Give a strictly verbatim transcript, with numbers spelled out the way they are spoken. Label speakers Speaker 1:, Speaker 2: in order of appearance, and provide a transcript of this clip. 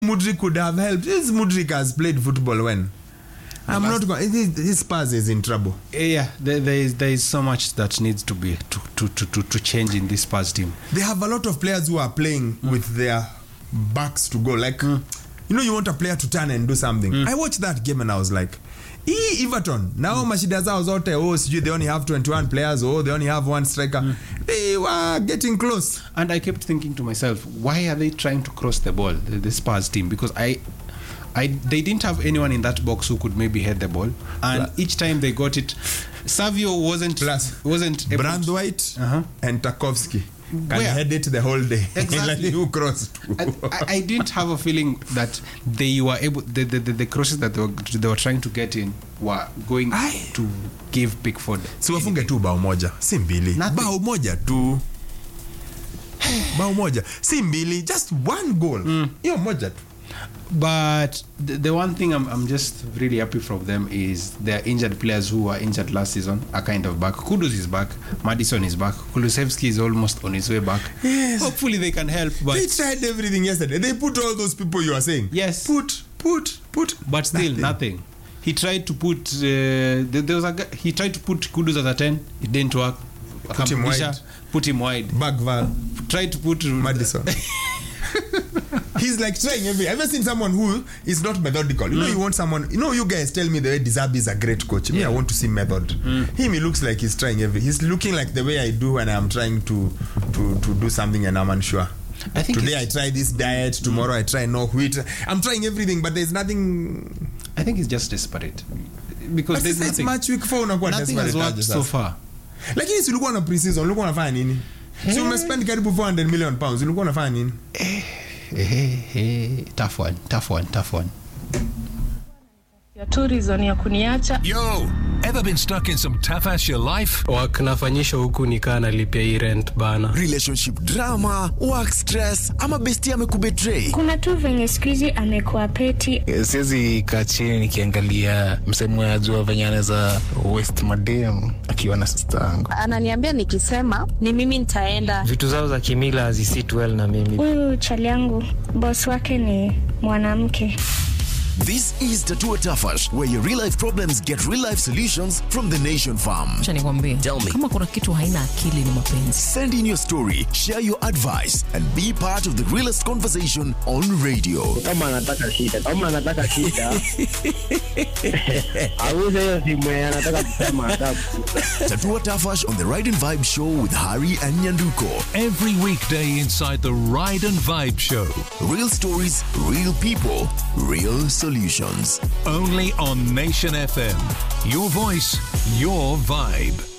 Speaker 1: Mudryk could have helped. This Mudryk has played football when. I'm not going. His Spurs is in trouble.
Speaker 2: Yeah, there, there is there is so much that needs to be to to to to, to change in this Spurs team.
Speaker 1: They have a lot of players who are playing mm. with their backs to go. Like, mm. you know, you want a player to turn and do something. Mm. I watched that game and I was like, E Everton now mm. mashida zao zote, oh sijui they only have twenty-one players, oh they only have one striker. Mm. They were getting close.
Speaker 2: And I kept thinking to myself, why are they trying to cross the ball, the, the Spurs team? Because I I they didn't have anyone in that box who could maybe head the ball, and Plus. each time they got it, Savio wasn't
Speaker 1: Plus.
Speaker 2: wasn't
Speaker 1: Brandwhite
Speaker 2: uh-huh.
Speaker 1: and Tarkowski can
Speaker 2: Where?
Speaker 1: head it the whole day.
Speaker 2: Exactly.
Speaker 1: Like who crossed?
Speaker 2: I, I didn't have a feeling that they were able the the, the, the crosses that they were, they were trying to get in were going Aye. to give Pickford.
Speaker 1: Si wafunge tu bao moja, si mbili. Bao moja tu. Bao moja, si mbili, just one goal. Hiyo mm. moja tu.
Speaker 2: But the, the one thing I'm, I'm just really happy from them is their injured players who were injured last season are kind of back. Kudus is back. Madison is back. Kulusevski is almost on his way back.
Speaker 1: Yes.
Speaker 2: Hopefully they can help. But
Speaker 1: they tried everything yesterday. They put all those people you are saying.
Speaker 2: Yes.
Speaker 1: Put, put, put.
Speaker 2: But still nothing. nothing. He tried to put. Uh, there, there was a. He tried to put Kudus as a ten. It didn't work.
Speaker 1: Put him wide.
Speaker 2: Put him wide.
Speaker 1: Bagval.
Speaker 2: Tried to put
Speaker 1: Madison. He's like trying every. I've ever seen someone who is not methodical. You mm. know, you want someone. You know, you guys tell me the way Dizabi is a great coach. Yeah. Me, I want to see method. Mm. Him, he looks like he's trying every. He's looking like the way I do when I'm trying to to to do something and I'm unsure.
Speaker 2: I think
Speaker 1: today I try this diet. Tomorrow mm. I try no wheat. I'm trying everything, but there's nothing.
Speaker 2: I think it's just desperate because
Speaker 1: but
Speaker 2: there's
Speaker 1: it's
Speaker 2: nothing.
Speaker 1: Much week for unakuwa
Speaker 2: nothing has worked so far.
Speaker 1: Lakini si ulikuwa na pre-season, ulikuwa unafanya nini? Hey. So umespend karibu four hundred million pounds. Ulikuwa unafanya nini?
Speaker 2: Eh. Hey, hey, tough one, tough one, tough one.
Speaker 3: Your two reason ya kuniacha.
Speaker 4: Yo, ever been stuck in some tough ass your life?
Speaker 5: Wakanafanyisha huku nikaa nalipia hii rent bana.
Speaker 6: Relationship drama, work stress, ama bestie amekubetray.
Speaker 3: Kuna tu venye squeezy amekuwa peti.
Speaker 7: Siwezi kaa chini nikiangalia msemo ya jua venye anaweza waste madem akiwa na sister yangu.
Speaker 8: Ananiambia nikisema ni mimi nitaenda.
Speaker 5: Vitu zao za kimila hazisit well na mimi.
Speaker 3: Huyu chali yangu boss wake ni mwanamke.
Speaker 6: This is Tatua Tafash, where your real life problems get real life solutions from the Nation Farm.
Speaker 9: Acha nikwambie,
Speaker 6: Tell me,
Speaker 9: kama kuna kitu haina akili ni mapenzi.
Speaker 6: Send in your story, share your advice, and be part of the realest conversation on radio.
Speaker 10: Kama anataka shida, kama anataka shida, auze hiyo simu anataka kusema adabu.
Speaker 6: Tatua Tafash on the Ride and Vibe Show with Hari and Nyanduko.
Speaker 4: Every weekday inside the Ride and Vibe Show.
Speaker 6: Real stories, real people, real solutions.
Speaker 4: Only on Nation F M. Your voice, your vibe.